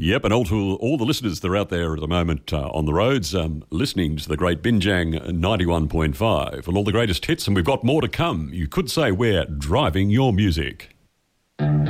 Yep, and all to all the listeners that are out there at the moment on the roads, listening to the great Binjang 91.5 and all the greatest hits, and we've got more to come. You could say we're driving your music.